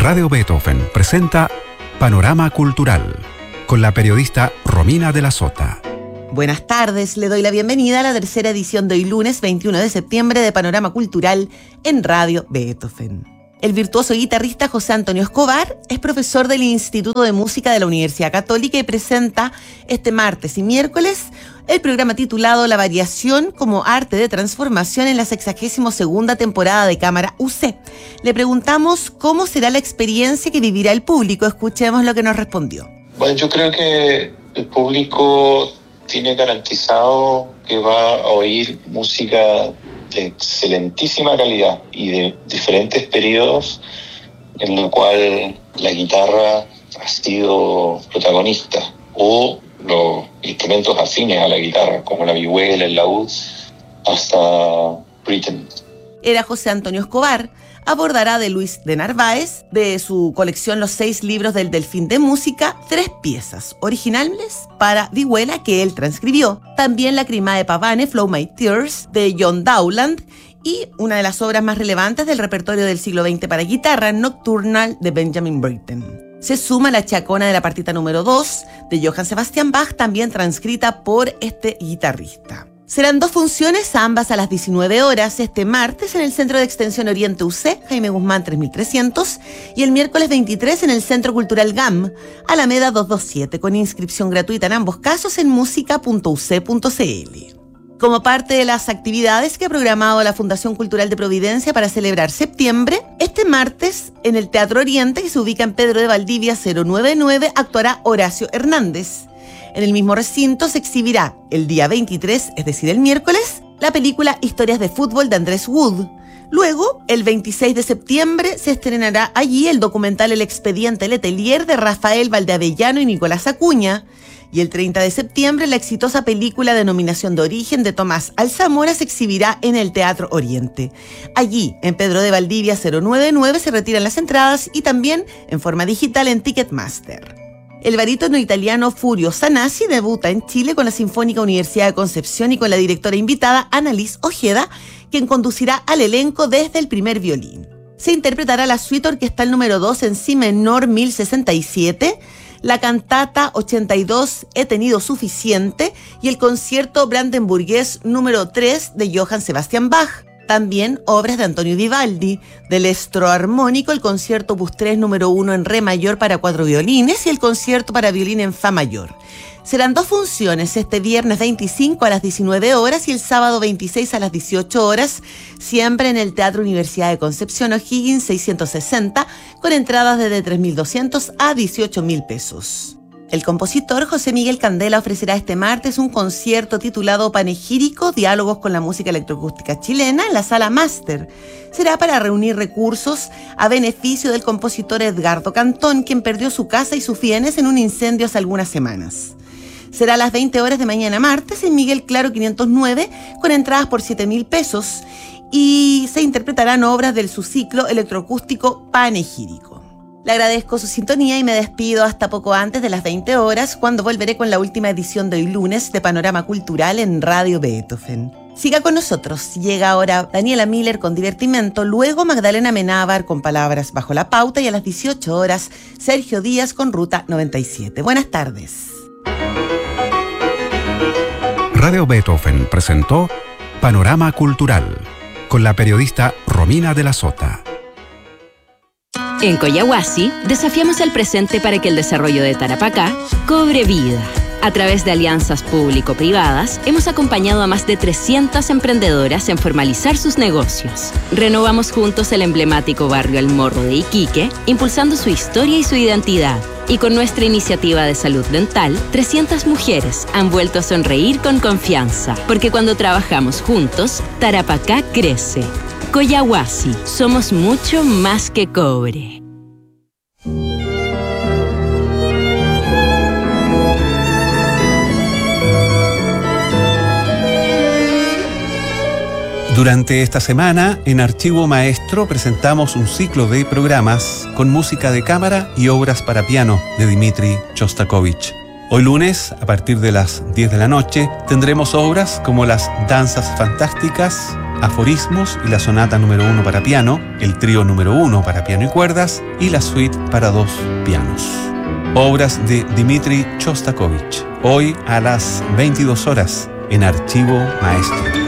Radio Beethoven presenta Panorama Cultural con la periodista Romina de la Sota. Buenas tardes, le doy la bienvenida a la tercera edición de hoy lunes 21 de septiembre de Panorama Cultural en Radio Beethoven. El virtuoso guitarrista José Antonio Escobar es profesor del Instituto de Música de la Universidad Católica y presenta este martes y miércoles el programa titulado La Variación como Arte de Transformación en la 62ª temporada de Cámara UC. Le preguntamos cómo será la experiencia que vivirá el público. Escuchemos lo que nos respondió. Bueno, yo creo que el público tiene garantizado que va a oír música de excelentísima calidad y de diferentes periodos en los cuales la guitarra ha sido protagonista, o los instrumentos afines a la guitarra, como la vihuela, el laúd, hasta Britten. Era José Antonio Escobar. Abordará de Luis de Narváez, de su colección Los 6 libros del Delfín de Música, 3 piezas originales para vihuela que él transcribió. También Lacrimae de Pavane, Flow My Tears, de John Dowland, y una de las obras más relevantes del repertorio del siglo XX para guitarra, Nocturnal, de Benjamin Britten. Se suma la chacona de la partita número 2, de Johann Sebastian Bach, también transcrita por este guitarrista. Serán 2 funciones, ambas a las 19 horas, este martes en el Centro de Extensión Oriente UC, Jaime Guzmán 3300, y el miércoles 23 en el Centro Cultural GAM, Alameda 227, con inscripción gratuita en ambos casos en musica.uc.cl. Como parte de las actividades que ha programado la Fundación Cultural de Providencia para celebrar septiembre, este martes en el Teatro Oriente, que se ubica en Pedro de Valdivia 099, actuará Horacio Hernández. En el mismo recinto se exhibirá el día 23, es decir, el miércoles, la película Historias de Fútbol de Andrés Wood. Luego, el 26 de septiembre, se estrenará allí el documental El Expediente Letelier de Rafael Valdeavellano y Nicolás Acuña. Y el 30 de septiembre, la exitosa película Denominación de Origen de Tomás Alzamora se exhibirá en el Teatro Oriente. Allí, en Pedro de Valdivia 099, se retiran las entradas y también en forma digital en Ticketmaster. El barítono italiano Furio Sanasi debuta en Chile con la Sinfónica Universidad de Concepción y con la directora invitada Annalise Ojeda, quien conducirá al elenco desde el primer violín. Se interpretará la suite orquestal número 2 en si menor 1067, la cantata 82 He tenido suficiente y el concierto brandenburgués número 3 de Johann Sebastian Bach. También obras de Antonio Vivaldi, del Estroarmónico, el concierto opus 3 número 1 en re mayor para 4 violines y el concierto para violín en fa mayor. Serán 2 funciones, este viernes 25 a las 19 horas y el sábado 26 a las 18 horas, siempre en el Teatro Universidad de Concepción, O'Higgins 660, con entradas desde 3.200 a 18.000 pesos. El compositor José Miguel Candela ofrecerá este martes un concierto titulado Panegírico, Diálogos con la Música Electroacústica Chilena en la Sala Máster. Será para reunir recursos a beneficio del compositor Edgardo Cantón, quien perdió su casa y sus bienes en un incendio hace algunas semanas. Será a las 20 horas de mañana martes en Miguel Claro 509, con entradas por 7.000 pesos, y se interpretarán obras del subciclo electroacústico Panegírico. Le agradezco su sintonía y me despido hasta poco antes de las 20 horas, cuando volveré con la última edición de hoy lunes de Panorama Cultural en Radio Beethoven. Siga con nosotros. Llega ahora Daniela Miller con Divertimento, luego Magdalena Menábar con Palabras bajo la pauta y a las 18 horas Sergio Díaz con Ruta 97. Buenas tardes. Radio Beethoven presentó Panorama Cultural con la periodista Romina de la Sota. En Collahuasi, desafiamos el presente para que el desarrollo de Tarapacá cobre vida. A través de alianzas público-privadas, hemos acompañado a más de 300 emprendedoras en formalizar sus negocios. Renovamos juntos el emblemático barrio El Morro de Iquique, impulsando su historia y su identidad. Y con nuestra iniciativa de salud dental, 300 mujeres han vuelto a sonreír con confianza. Porque cuando trabajamos juntos, Tarapacá crece. Collahuasi, somos mucho más que cobre. Durante esta semana, en Archivo Maestro presentamos un ciclo de programas con música de cámara y obras para piano de Dmitri Shostakovich. Hoy lunes, a partir de las 10 de la noche, tendremos obras como las Danzas Fantásticas, Aforismos y la sonata número 1 para piano, el trío número 1 para piano y cuerdas y la suite para 2 pianos. Obras de Dmitri Shostakovich, hoy a las 22 horas en Archivo Maestro.